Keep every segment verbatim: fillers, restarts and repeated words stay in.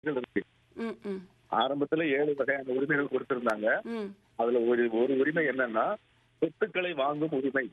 இருக்கு. ம், ம், ஆரம்பத்துல ஏழு வகையான உரிமைகள் கொடுத்திருந்தாங்க. ம், அதுல ஒரு ஒரு உரிமை என்னன்னா சொத்துக்களை வாங்கும் உரிமை.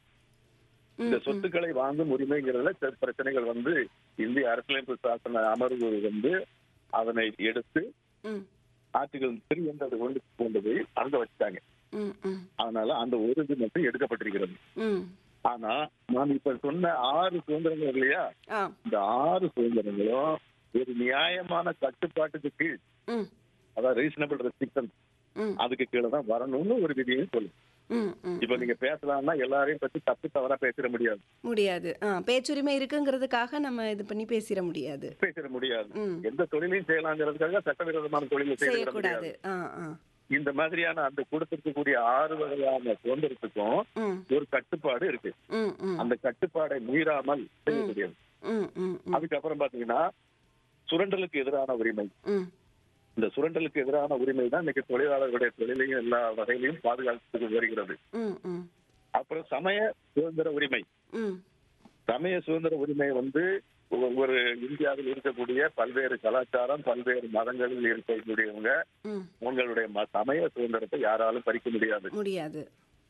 இந்த ம், ம், சொத்துக்களை வாங்கும் உரிமைங்கிறதுல சில பிரச்சனைகள் வந்து இந்திய அரசியலமைப்பு சாசன அமர்வு வந்து அதனை எடுத்து ம், ஆர்டிகல் த்ரீ என்றது கொண்டு கொண்டு போய் அங்க வச்சுட்டாங்க. ம், ம், அதனால அந்த ஒரு இது மட்டும் எடுக்கப்பட்டிருக்கிறது. ம். ஆனா நான் இப்ப சொன்ன ஆறு சுதந்திரங்கள் இல்லையா, ஆ, இந்த ஆறு சுதந்திரங்களும் ஒரு நியாயமான கட்டுப்பாட்டுக்கு கீழ், ம், அதாவது ரீசனபிள் ரெஸ்ட்ரிக்ஷன், ம், அதுக்கு கீழே தான் வரணும்னு ஒரு விதியும் சொல்லு. ம், ம். இப்ப நீங்க பேசலாம்னா எல்லாரையும் பத்தி தப்பு தவறா பேசிட முடியாது, முடியாது. ஆ, பேச்சுரிமை இருக்குங்கிறதுக்காக நம்ம இது பண்ணி பேசிட முடியாது. பேசிட முடியாது. ம். எந்த தொழிலையும் செய்யலாங்கிறதுக்காக சட்டவிரோதமான தொழிலை செய்துவிட செய்யக்கூடாது. முடியாது. ஆ, ஆ. இந்த மாதிரியான அந்த கொடுத்திருக்கக்கூடிய ஆறு வகையான சுதந்திரத்துக்கும் ம், ஒரு கட்டுப்பாடு இருக்கு. ம், ம், அந்த கட்டுப்பாடை மீறாமல் செய்யக்கூடியது. ம், ம், ம், அதுக்கப்புறம் பாத்தீங்கன்னா சுரண்டலுக்கு எதிரான உரிமை. ம், இந்த சுரண்டலுக்கு எதிரான உரிமை தான் இன்னைக்கு தொழிலாளர்களுடைய தொழிலையும் எல்லா வகையிலையும் பாதுகாத்து வருகிறது. ம், ம், அப்புறம் சமய சுதந்திர உரிமை. ம், சமய சுதந்திர உரிமை வந்து ஒ- ஒரு இந்தியாவில் இருக்கக்கூடிய பல்வேறு கலாச்சாரம், பல்வேறு மதங்களில் இருக்கக்கூடியவங்க ம். உங்களுடைய ம- சமய சுதந்திரத்தை யாராலும் பறிக்க முடியாது. முடியாது.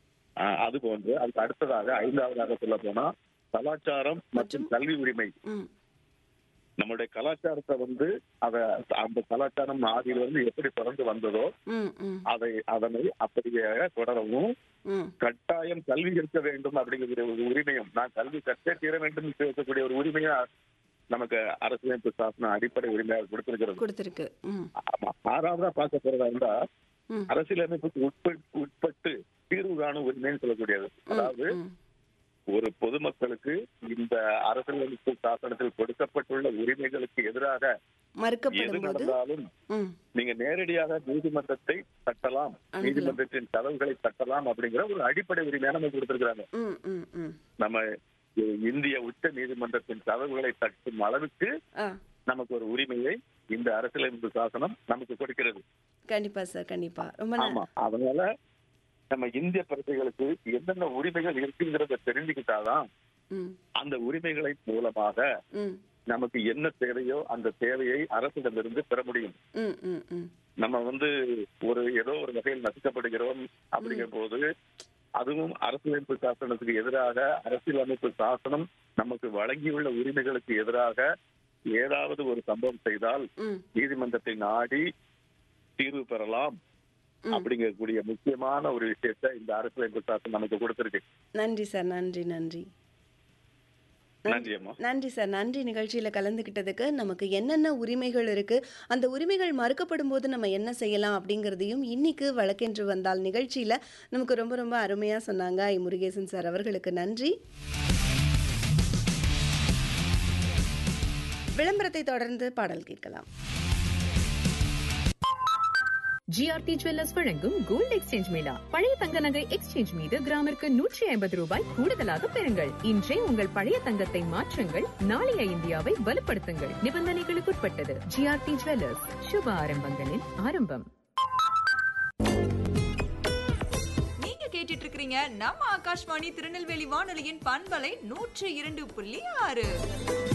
ஆஹ் அது போன்று அதுக்கு அடுத்ததாக ஐந்தாவதாக சொல்ல போனா கலாச்சாரம் மற்றும் கல்வி உரிமை. ம், நம்மளுடைய கலாச்சாரத்தை வந்து அத அந்த கலாச்சாரம் ஆதியில இருந்து எப்படி தொடர்ந்து வந்ததோ ம், ம், அதை அதனை அப்படியே தொடரவும், ம், கட்டாயம் கல்வி இருக்க வேண்டும் அப்படிங்கிற ஒரு உரிமையும், நான் கல்வி கற்றே தீர வேண்டும் என்று இருக்கக்கூடிய ஒரு உரிமையும் நமக்கு அரசியலமைப்பு சாசன அடிப்படை உரிமையாக கொடுத்திருக்கிறது. கொடுத்திருக்கு. ம், ஆமா. ஆறாவதா பார்க்க போறதா இருந்தா ம், அரசியலமைப்புக்கு உட்பட்டு உட்பட்டு தீர்வு காணும் உரிமைன்னு சொல்லக்கூடியது. அதாவது ம், ஒரு பொதுமக்களுக்கு இந்த அரசியலமைப்பு சாசனத்தில் கொடுக்கப்பட்டுள்ள உரிமைகளுக்கு எதிராக எது மறுக்கப்படும் போது நடந்தாலும் ம், நீங்க நேரடியாக நீதிமன்றத்தை தட்டலாம், அணுகலாம். நீதிமன்றத்தின் கதவுகளை தட்டலாம் அப்படிங்கிற ஒரு அடிப்படை உரிமையை நம்ம கொடுத்திருக்கிறாங்க. ம், ம், ம். நம்ம இந்திய உச்ச நீதிமன்றத்தின் கதவுகளை தட்டும் அளவுக்கு ஆ, நமக்கு ஒரு உரிமையை இந்த அரசியலமைப்பு சாசனம் நமக்கு கொடுக்கிறது. கண்டிப்பா சார், கண்டிப்பா. ரொம்ப ந- ஆமா. அதனால நம்ம இந்திய பிரஜைகளுக்கு என்னென்ன உரிமைகள் இருக்குங்கிறத தெரிஞ்சுக்கிட்டாதான் ம், அந்த உரிமைகளை மூலமாக ம், நமக்கு என்ன தேவையோ அந்த தேவையை அரசிடமிருந்து பெற முடியும். ம், ம், ம், நம்ம வந்து ஒரு ஏதோ ஒரு வகையில் நசுக்கப்படுகிறோம் அப்படிங்கிற போது அதுவும் அரசியலமைப்பு சாசனத்துக்கு எதிராக, அரசியலமைப்பு சாசனம் நமக்கு வழங்கியுள்ள உரிமைகளுக்கு எதிராக ஏதாவது ஒரு சம்பவம் செய்தால் ம், நீதிமன்றத்தை நாடி தீர்வு பெறலாம் ம். அப்படிங்கக்கூடிய முக்கியமான ஒரு விஷயத்தை இந்த அரசியலமைப்பு சாசனம் நமக்கு கொடுத்திருக்கு. நன்றி சார், நன்றி, நன்றி. நன்றி அம்மா. நன்றி சார், நன்றி நிகழ்ச்சியில் கலந்துக்கிட்டதுக்கு. நமக்கு என்னென்ன உரிமைகள் இருக்கு, அந்த உரிமைகள் மறுக்கப்படும் போது நம்ம என்ன செய்யலாம் அப்படிங்கிறதையும் இன்னைக்கு வழக்கென்று வந்தால் நிகழ்ச்சியில நமக்கு ரொம்ப ரொம்ப அருமையா சொன்னாங்க ஐ முருகேசன் சார். அவர்களுக்கு நன்றி. விளம்பரத்தை தொடர்ந்து பாடல் கேட்கலாம். ஜிஆர்டி ஜுவல்லர்ஸ் வழங்கும் கோல்ட் எக்ஸ்சேஞ்ச் மேளா. பழைய தங்க நகை எக்ஸ்சேஞ்ச் மீது கிராமிற்கு நூற்றி ஐம்பது ரூபாய் கூடுதலாக பெறுங்கள். இன்றே உங்கள் பழைய தங்கத்தை மாற்றுங்கள், நாளைய இந்தியாவை வலுப்படுத்துங்கள். நிபந்தனைகளுக்குட்பட்டது. ஜிஆர்டி ஜுவல்லர்ஸ், சுப ஆரம்பங்களின் ஆரம்பம். நீங்க கேட்டுட்டு இருக்கிறீங்க நம்ம ஆகாஷ்வாணி திருநெல்வேலி வானொலியின் பண்பலை நூற்று இரண்டு புள்ளி ஆறு.